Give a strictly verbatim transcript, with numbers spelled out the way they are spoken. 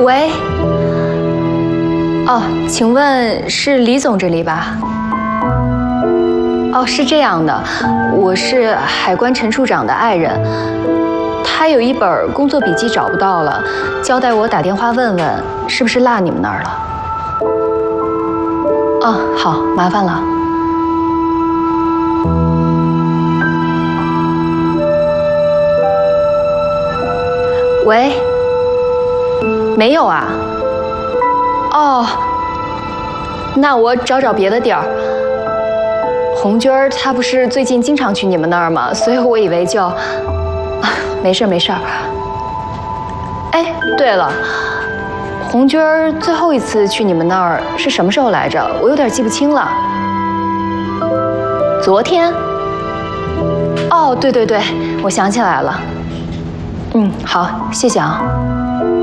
喂，哦，请问是李总这里吧？哦，是这样的，我是海关陈处长的爱人，他有一本工作笔记找不到了，交代我打电话问问，是不是落你们那儿了？哦，好，麻烦了。喂，没有啊？哦，那我找找别的地儿。红军儿他不是最近经常去你们那儿吗？所以我以为就，啊，没事没事。哎，对了，红军儿最后一次去你们那儿是什么时候来着？我有点记不清了。昨天？哦，对对对，我想起来了。嗯，好，谢谢啊。